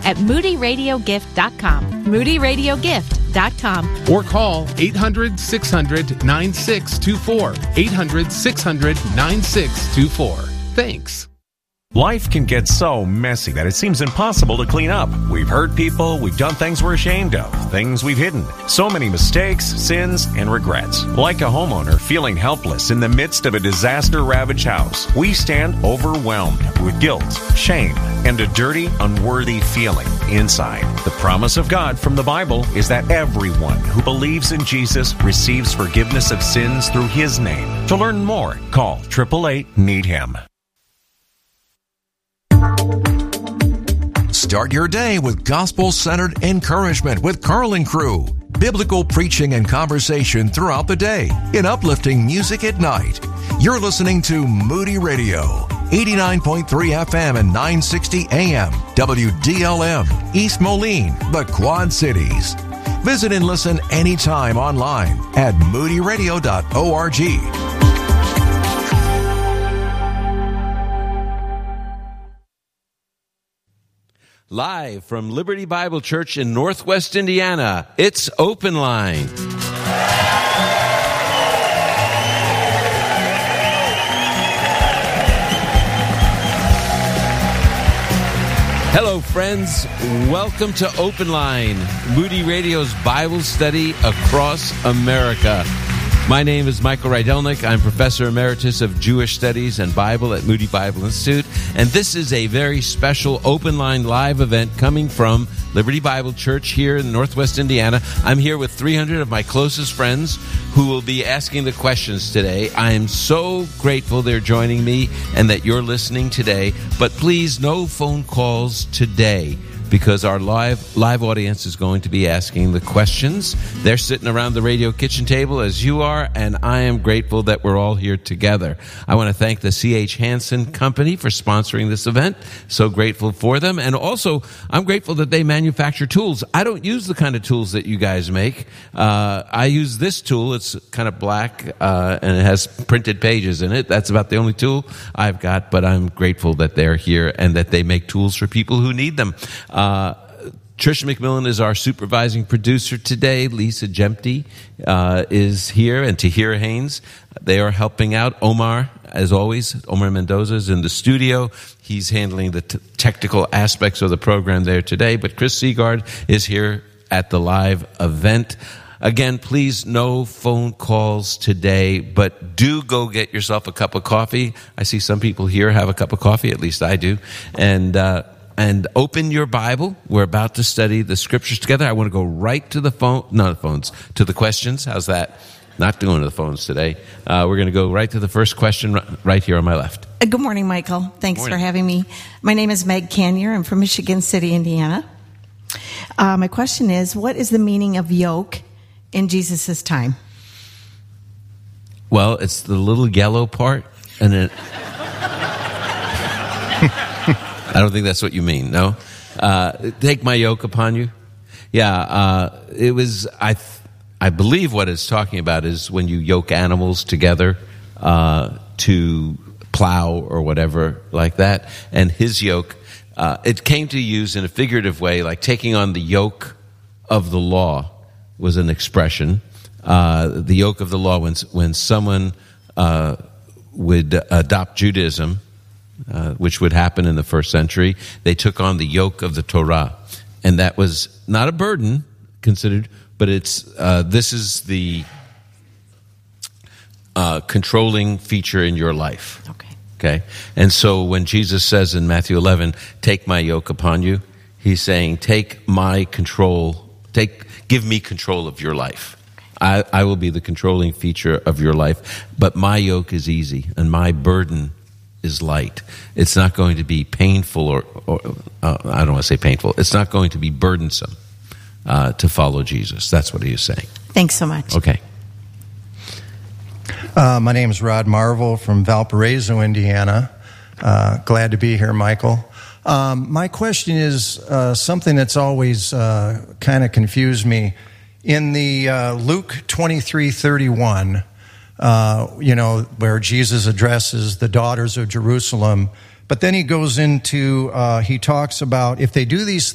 at moodyradiogift.com. moodyradiogift.com. Or call 800-600-9624. 800-600-9624. Thanks. Life can get so messy that it seems impossible to clean up. We've hurt people, we've done things we're ashamed of, things we've hidden. So many mistakes, sins, and regrets. Like a homeowner feeling helpless in the midst of a disaster-ravaged house, we stand overwhelmed with guilt, shame, and a dirty, unworthy feeling inside. The promise of God from the Bible is that everyone who believes in Jesus receives forgiveness of sins through His name. To learn more, call 888-NEED-HIM. Start your day with gospel-centered encouragement with Carl and Crew. Biblical preaching and conversation throughout the day in uplifting music at night. You're listening to Moody Radio, 89.3 FM and 960 AM, WDLM, East Moline, the Quad Cities. Visit and listen anytime online at moodyradio.org. Live from Liberty Bible Church in Northwest Indiana, it's Open Line. Hello, friends. Welcome to Open Line, Moody Radio's Bible study across America. My name is Michael Rydelnik. I'm Professor Emeritus of Jewish Studies and Bible at Moody Bible Institute. And this is a very special Open Line live event coming from Liberty Bible Church here in Northwest Indiana. I'm here with 300 of my closest friends who will be asking the questions today. I am so grateful they're joining me and that you're listening today. But please, no phone calls today, because our live audience is going to be asking the questions. They're sitting around the radio kitchen table as you are, and I am grateful that we're all here together. I want to thank the C.H. Hansen Company for sponsoring this event. So grateful for them. And also, I'm grateful that they manufacture tools. I don't use the kind of tools that you guys make. I use this tool. It's kind of black, and it has printed pages in it. That's about the only tool I've got, but I'm grateful that they're here and that they make tools for people who need them. Tricia McMillan is our supervising producer today. Lisa Jempty is here, and Tahira Haynes. They are helping out. Omar, as always, Omar Mendoza is in the studio. He's handling the technical aspects of the program there today. But Chris Seagard is here at the live event. Again, please, no phone calls today, but do go get yourself a cup of coffee. I see some people here have a cup of coffee, at least I do. And open your Bible. We're about to study the scriptures together. I want to go right to the to the questions. How's that? Not doing the phones today. We're going to go right to the first question right here on my left. Good morning, Michael. Thanks for having me. My name is Meg Canier. I'm from Michigan City, Indiana. My question is, what is the meaning of yoke in Jesus' time? Well, it's the little yellow part, and it... I don't think that's what you mean, no? Take my yoke upon you. Yeah, it was, I believe what it's talking about is when you yoke animals together to plow or whatever like that. And his yoke, it came to use in a figurative way, like taking on the yoke of the law was an expression. The yoke of the law, when someone would adopt Judaism, which would happen in the first century, they took on the yoke of the Torah. And that was not a burden considered, but it's this is the controlling feature in your life. Okay? And so when Jesus says in Matthew 11, take my yoke upon you, he's saying, take my control, give me control of your life. I will be the controlling feature of your life, but my yoke is easy and my burden is light. It's not going to be painful or I don't want to say painful. It's not going to be burdensome to follow Jesus. That's what he is saying. Thanks so much. Okay. My name is Rod Marvel from Valparaiso, Indiana. Glad to be here, Michael. My question is something that's always kind of confused me. In the Luke 23:31, where Jesus addresses the daughters of Jerusalem, but then he goes into, he talks about if they do these